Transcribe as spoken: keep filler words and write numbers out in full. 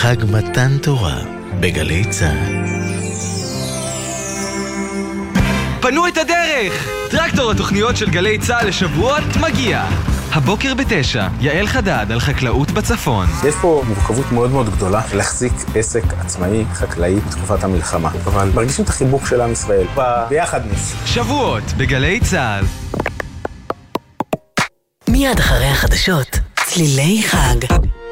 חג מתן תורה בגלי צה"ל. פנו את הדרך! טרקטור התוכניות של גלי צה"ל לשבועות מגיע. הבוקר בתשע, יעל חדד על חקלאות בצפון. יש פה מורכבות מאוד מאוד גדולה להחזיק עסק עצמאי חקלאי בתקופת המלחמה. אבל מרגישים את החיבוק של עם ישראל ביחדנס. שבועות בגלי צה"ל. מיד אחרי החדשות, צלילי חג.